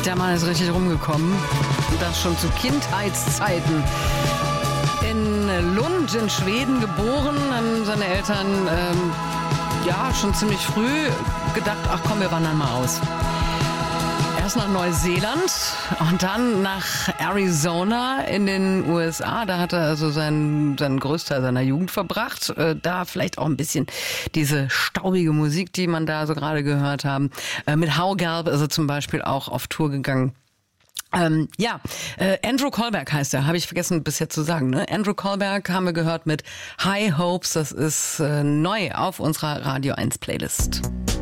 Der Mann ist richtig rumgekommen. Und das schon zu Kindheitszeiten. In Lund in Schweden geboren, haben seine Eltern schon ziemlich früh gedacht, ach komm, wir wandern mal aus. Erst nach Neuseeland und dann nach Arizona in den USA. Da hat er also seinen Großteil seiner Jugend verbracht. Da vielleicht auch ein bisschen diese staubige Musik, die man da so gerade gehört haben. Mit How Gelb ist er zum Beispiel auch auf Tour gegangen. Andrew Kohlberg heißt er, habe ich vergessen bisher zu sagen. Ne? Andrew Kohlberg haben wir gehört mit High Hopes. Das ist neu auf unserer Radio 1 Playlist.